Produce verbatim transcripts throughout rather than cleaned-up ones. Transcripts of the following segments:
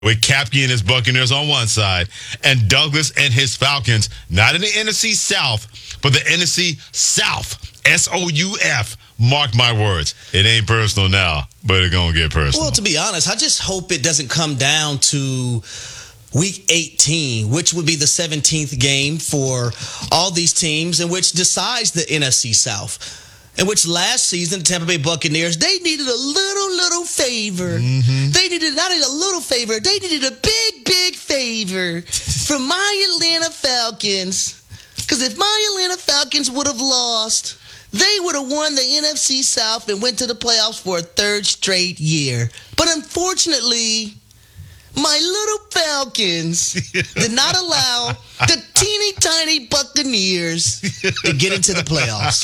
with Kapke and his Buccaneers on one side, and Douglas and his Falcons, not in the N F C South, but the N F C South, S O U F. Mark my words. It ain't personal now, but it's going to get personal. Well, to be honest, I just hope it doesn't come down to Week eighteen, which would be the seventeenth game for all these teams, and which decides the N F C South. In which last season, the Tampa Bay Buccaneers, they needed a little, little favor. Mm-hmm. They needed not a little favor. They needed a big, big favor from my Atlanta Falcons. Because if my Atlanta Falcons would have lost, they would have won the N F C South and went to the playoffs for a third straight year. But unfortunately, my little Falcons did not allow the teeny tiny Buccaneers to get into the playoffs.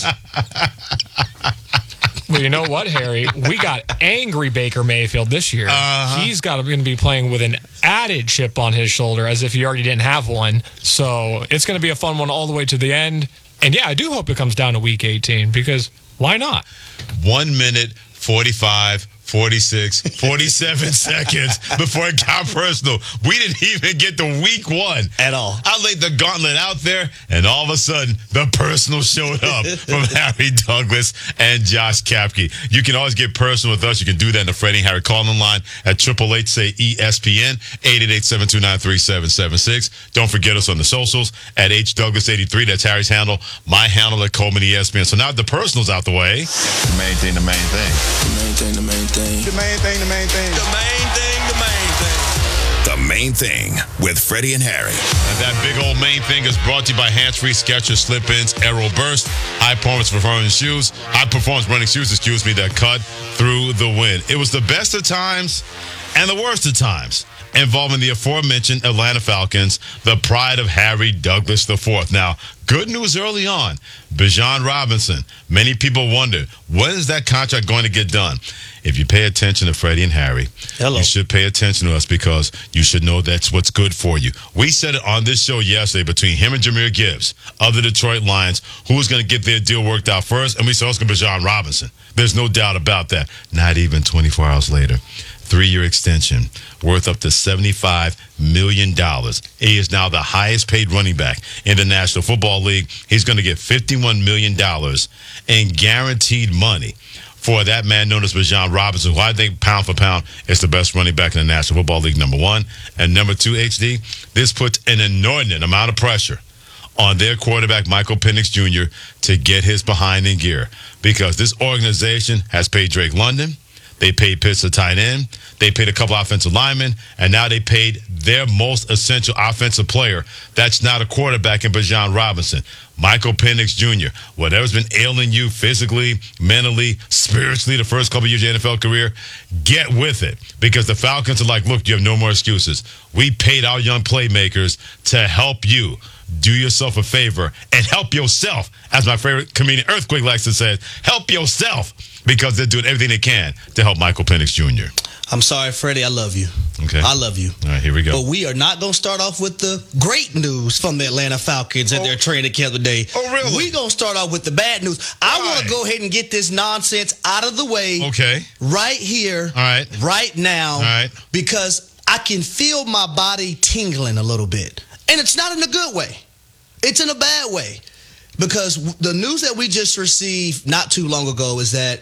Well, you know what, Harry? We got angry Baker Mayfield this year. Uh-huh. He's got going to be playing with an added chip on his shoulder as if he already didn't have one. So it's going to be a fun one all the way to the end. And, yeah, I do hope it comes down to Week eighteen because why not? One minute, forty-five, forty-six, forty-seven seconds before it got personal. We didn't even get to week one. At all. I laid the gauntlet out there, and all of a sudden, the personal showed up from Harry Douglas and Josh Kapke. You can always get personal with us. You can do that in the Freddie and Harry calling line at eight eight eight, say, E S P N, eight eight eight, seven two nine, three seven seven six. Don't forget us on the socials at H Douglas eighty-three. That's Harry's handle. My handle at Coleman E S P N. So now the personal's out the way. The main thing, the main thing. The main thing, the main thing. The main thing, the main thing. The main thing, the main thing. The Main Thing with Freddie and Harry. And that big old main thing is brought to you by Hands-Free Skechers Slip-Ins Aero Burst. High performance performance shoes. High performance running shoes, excuse me, that cut through the wind. It was the best of times and the worst of times involving the aforementioned Atlanta Falcons, the pride of Harry Douglas the fourth. Now, good news early on. Bijan Robinson. Many people wonder, when is that contract going to get done? If you pay attention to Freddie and Harry, Hello. you should pay attention to us because you should know that's what's good for you. We said it on this show yesterday between him and Jahmyr Gibbs of the Detroit Lions, who was going to get their deal worked out first, and we said it's going to be Bijan Robinson. There's no doubt about that. Not even twenty-four hours later. Three-year extension worth up to seventy-five million dollars. He is now the highest-paid running back in the National Football League. He's going to get fifty-one million dollars in guaranteed money for that man known as Bijan Robinson, who I think pound for pound is the best running back in the National Football League, number one. And number two, H D, this puts an inordinate amount of pressure on their quarterback, Michael Penix Junior, to get his behind in gear because this organization has paid Drake London. They paid Pitts a tight end. They paid a couple offensive linemen. And now they paid their most essential offensive player. That's not a quarterback in Bijan Robinson. Michael Penix Junior Whatever's been ailing you physically, mentally, spiritually the first couple of years of your N F L career, get with it. Because the Falcons are like, look, you have no more excuses. We paid our young playmakers to help you. Do yourself a favor and help yourself. As my favorite comedian Earthquake likes to say, help yourself. Because they're doing everything they can to help Michael Penix Junior I'm sorry, Freddie. I love you. Okay. I love you. All right, here we go. But we are not going to start off with the great news from the Atlanta Falcons and oh. their training camp today. Oh, really? We're going to start off with the bad news. I want to go ahead and get this nonsense out of the way. Okay. Right here. All right. Right now. All right. Because I can feel my body tingling a little bit. And it's not in a good way. It's in a bad way. Because the news that we just received not too long ago is that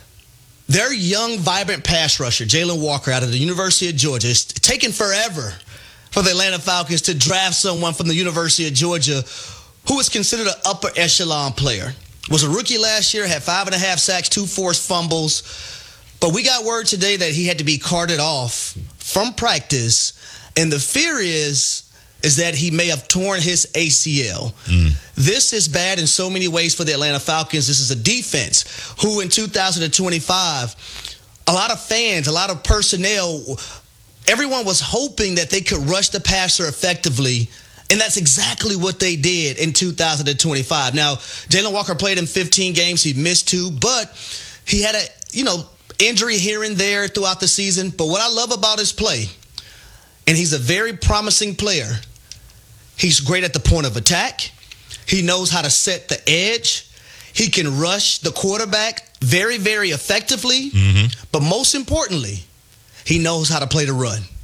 their young, vibrant pass rusher, Jalen Walker, out of the University of Georgia, it's taken forever for the Atlanta Falcons to draft someone from the University of Georgia who is considered an upper echelon player. Was a rookie last year, had five and a half sacks, two forced fumbles. But we got word today that he had to be carted off from practice. And the fear is, is that he may have torn his A C L. Mm. This is bad in so many ways for the Atlanta Falcons. This is a defense who in two thousand twenty-five, a lot of fans, a lot of personnel, everyone was hoping that they could rush the passer effectively. And that's exactly what they did in two thousand twenty-five. Now, Jalen Walker played in fifteen games. He missed two, but he had a, you know, injury here and there throughout the season. But what I love about his play, and he's a very promising player, he's great at the point of attack. He knows how to set the edge. He can rush the quarterback very, very effectively. Mm-hmm. But most importantly, he knows how to play the run.